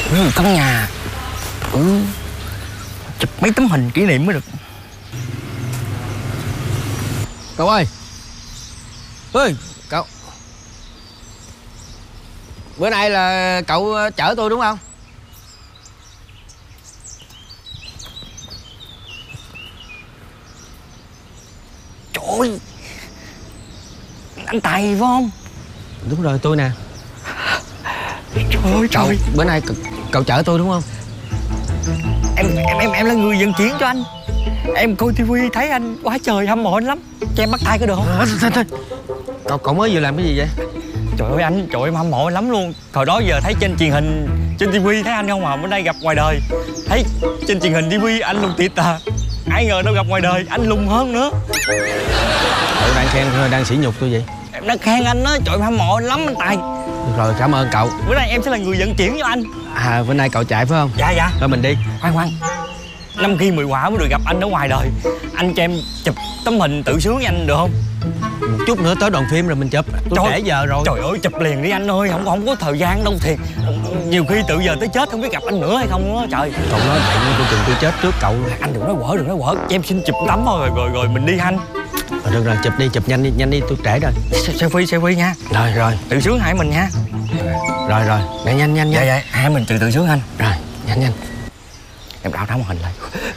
Căn nhà. Chụp mấy tấm hình kỷ niệm mới được. Cậu ơi. Ơi, cậu. Bữa nay là cậu chở tôi đúng không? Trời ơi, anh Tài phải không? Đúng rồi, tôi nè. Trời ơi Cậu, trời. bữa nay cậu chở tôi đúng không? Em là người vận chuyển cho anh. Em coi tivi thấy anh quá trời hâm mộ anh lắm. Cho em bắt tay cái được không? Thôi. Cậu mới vừa làm cái gì vậy? Trời ơi anh, trời ơi, em hâm mộ anh lắm luôn. Thời đó giờ thấy trên truyền hình, trên tivi thấy anh không à, bữa nay gặp ngoài đời thấy trên truyền hình tivi anh lùn tịt à. Ai ngờ đâu gặp ngoài đời anh lùn hơn nữa. Cậu đang khen hay đang sỉ nhục tôi vậy? Em đang khen anh á, trời em hâm mộ anh lắm anh Tài. Được rồi, cảm ơn cậu. Bữa nay em sẽ là người vận chuyển cho anh. À, bữa nay cậu chạy phải không? Dạ. Thôi mình đi. Khoan 5 khi 10 quả mới được gặp anh ở ngoài đời. Anh cho em chụp tấm hình tự sướng với anh được không? Một chút nữa tới đoàn phim rồi mình chụp. Tôi trễ giờ rồi. Trời ơi, chụp liền đi anh ơi, không có thời gian đâu thiệt. Nhiều khi tự giờ tới chết không biết gặp anh nữa hay không đó trời. Cậu nói vậy nhưng tôi chừng tôi chết trước cậu. Anh đừng nói quở, cho em xin chụp tấm thôi rồi mình đi anh. Được rồi, chụp đi, chụp nhanh đi, tôi trễ rồi. Selfie nha. Rồi. Tự sướng hai mình nha. Rồi. Nhanh. Dạ, hai mình tự sướng anh. Rồi, nhanh. Em đảo màn hình lại.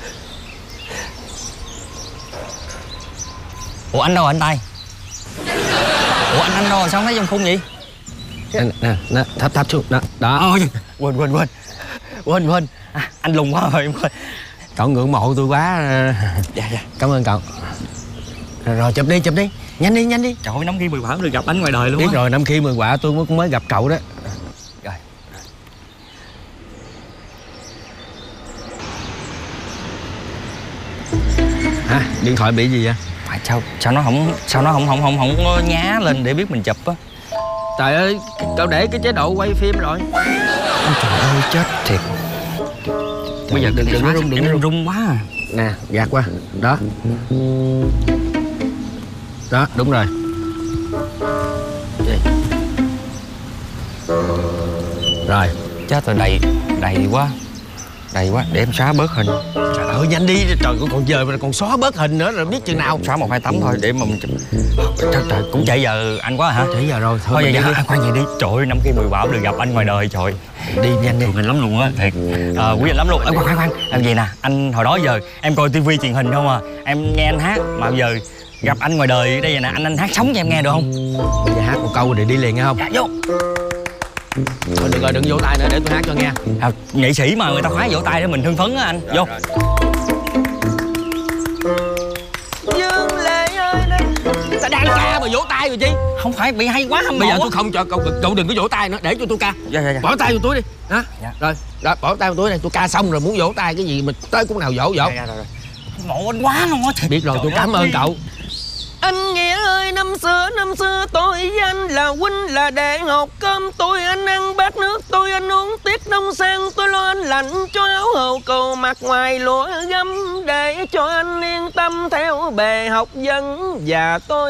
Ủa anh đâu rồi anh Tài? Ủa anh đâu rồi, sao không thấy trong khung vậy? Nè, thấp xuống. Đó. Quên. Anh lùng quá rồi em quên. Cậu ngưỡng mộ tôi quá. Dạ. Cảm ơn cậu. Rồi chụp đi. Nhanh đi. Trời ơi, 5 khi 10 quả được gặp anh ngoài đời luôn. Biết rồi, 5 khi 10 quả tôi mới gặp cậu đó. Rồi. Hả? Điện thoại bị gì vậy? Sao nó không có nhá lên để biết mình chụp á. Trời ơi, cậu để cái chế độ quay phim rồi. Trời ơi, chết thiệt. Bây giờ đừng có rung, đừng rung quá à. Nè, gạt qua. Đó, đúng rồi. Rồi. Chết rồi, đầy quá, để em xóa bớt hình. Trời ơi, nhanh đi, trời, còn giờ mà còn xóa bớt hình nữa rồi biết chừng nào. Xóa 1-2 tấm thôi để mà mình chụp. Trời, cũng trễ giờ anh quá hả? Trễ giờ rồi, thôi vậy anh khoan vậy đi. Trời ơi, 5 khi 10 quả được gặp anh ngoài đời trời. Đi nhanh đi. Mình lắm luôn á, thiệt. Quý anh lắm luôn. Khoan, em vậy nè, anh hồi đó giờ em coi tivi truyền hình không à. Em nghe anh hát mà bây giờ gặp anh ngoài đời đây vậy nè, anh hát sống cho em nghe được không? Bây giờ hát một câu rồi đi liền nghe không? Dạ vô. Thôi được rồi, đừng vỗ tay nữa để tôi hát cho nghe. Nghệ sĩ mà người ta khoái vỗ tay để mình hưng phấn á anh. Vô. Dương Lệ ơi, ta đang ca mà vỗ tay rồi chi? Không phải bị hay quá hâm mộ. Bây giờ tôi không cho cậu đừng có vỗ tay nữa, để cho tôi ca. Dạ. Bỏ tay vào túi đi. Hả? Dạ. Rồi, bỏ tay vào túi này, tôi ca xong rồi muốn vỗ tay cái gì mà tới cũng nào vỗ. Dạ, rồi. Mộ anh quá luôn á. Biết rồi, tôi cảm ơn cậu. Anh Nghĩa ơi, năm xưa tôi với anh là huynh là đệ, học cơm tôi anh ăn bát nước tôi anh uống tiết đông sang, tôi lo anh lạnh cho áo hầu cầu mặc ngoài lụa gấm để cho anh yên tâm theo bề học vấn, và tôi